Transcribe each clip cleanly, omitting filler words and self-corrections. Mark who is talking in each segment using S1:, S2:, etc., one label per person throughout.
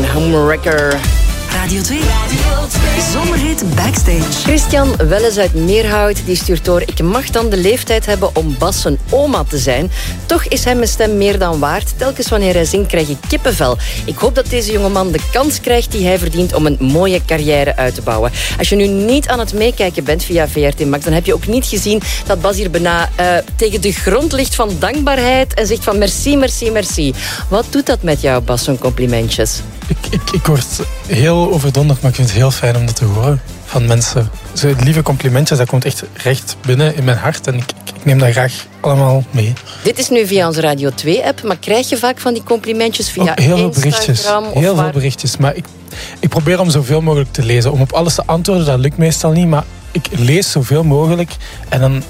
S1: Homewrecker.
S2: Radio 2. Zomerhit Backstage.
S1: Christian Welles uit Meerhout die stuurt door: ik mag dan de leeftijd hebben om Bas zijn oma te zijn. Toch is hem mijn stem meer dan waard. Telkens wanneer hij zingt krijg ik kippenvel. Ik hoop dat deze jongeman de kans krijgt die hij verdient om een mooie carrière uit te bouwen. Als je nu niet aan het meekijken bent via VRT Max, dan heb je ook niet gezien dat Bas hier bijna tegen de grond ligt van dankbaarheid en zegt van merci, merci, merci. Wat doet dat met jou, Bas, zo'n complimentjes?
S3: Ik word heel overdonderd, maar ik vind het heel fijn om dat te horen van mensen. Zo lieve complimentjes, dat komt echt recht binnen in mijn hart en ik neem dat graag allemaal mee.
S1: Dit is nu via onze Radio 2-app, maar krijg je vaak van die complimentjes via
S3: heel veel
S1: Instagram?
S3: berichtjes. Heel veel berichtjes, maar ik probeer om zoveel mogelijk te lezen. Om op alles te antwoorden, dat lukt meestal niet, maar ik lees zoveel mogelijk en dan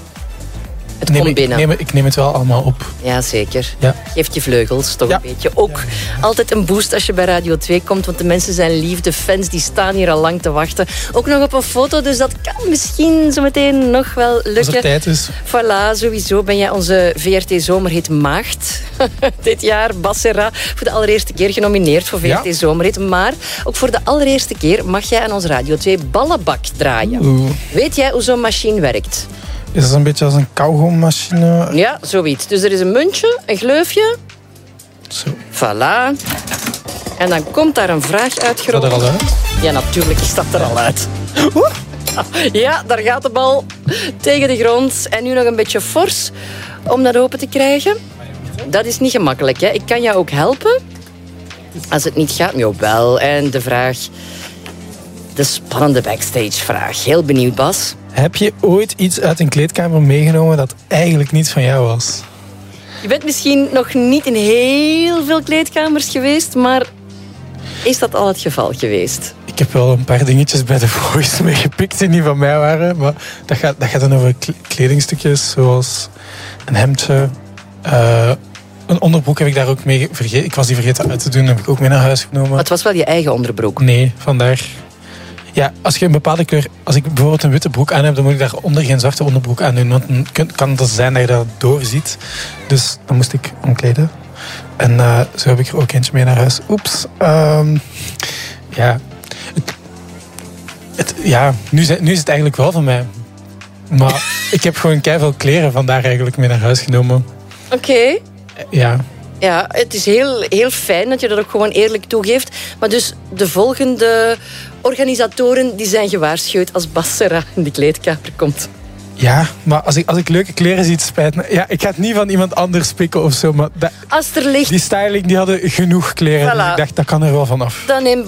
S3: ik neem het wel allemaal op.
S1: Ja, zeker.
S3: Ja.
S1: Geeft je vleugels toch een beetje. Ook altijd een boost als je bij Radio 2 komt, want de mensen zijn lief. De fans die staan hier al lang te wachten. Ook nog op een foto, dus dat kan misschien zo meteen nog wel lukken.
S3: Als er tijd is.
S1: Voilà, sowieso ben jij onze VRT Zomerhit Maagd. Dit jaar, Bas Serra, voor de allereerste keer genomineerd voor VRT Zomerhit. Maar ook voor de allereerste keer mag jij aan onze Radio 2 ballenbak draaien. Weet jij hoe zo'n machine werkt?
S3: Is dat een beetje als een kauwgommachine?
S1: Ja, zoiets. Dus er is een muntje, een gleufje.
S3: Zo.
S1: Voilà. En dan komt daar een vraag uitgerold.
S3: Is dat er al uit?
S1: Ja, natuurlijk is dat er al uit. Ja, daar gaat de bal tegen de grond. En nu nog een beetje fors om dat open te krijgen. Dat is niet gemakkelijk, hè. Ik kan jou ook helpen. Als het niet gaat, jawel. En de vraag... De spannende backstage-vraag. Heel benieuwd, Bas.
S3: Heb je ooit iets uit een kleedkamer meegenomen dat eigenlijk niet van jou was?
S1: Je bent misschien nog niet in heel veel kleedkamers geweest, maar is dat al het geval geweest?
S3: Ik heb wel een paar dingetjes bij de Voice meegepikt die niet van mij waren, maar dat gaat dan over kledingstukjes zoals een hemdje. Een onderbroek heb ik daar ook mee vergeten. Ik was die vergeten uit te doen, heb ik ook mee naar huis genomen.
S1: Maar het was wel je eigen onderbroek?
S3: Nee, vandaar. Ja, als je een bepaalde kleur... Als ik bijvoorbeeld een witte broek aan heb, dan moet ik daaronder geen zwarte onderbroek aan doen. Want dan kan het zijn dat je dat doorziet. Dus dan moest ik omkleden. En zo heb ik er ook eentje mee naar huis. Oeps. Nu is het eigenlijk wel van mij. Maar ik heb gewoon keiveel kleren vandaar eigenlijk mee naar huis genomen.
S1: Oké.
S3: Ja.
S1: Ja, het is heel, heel fijn dat je dat ook gewoon eerlijk toegeeft. Maar dus de volgende organisatoren die zijn gewaarschuwd als Bas Serra in de kleedkamer komt.
S3: Ja, maar als ik leuke kleren zie, het spijt me. Ja, ik ga het niet van iemand anders pikken of zo. Maar
S1: als er ligt...
S3: Die styling die hadden genoeg kleren.
S1: Voilà.
S3: Dus ik dacht, dat kan er wel vanaf.
S1: Dan neemt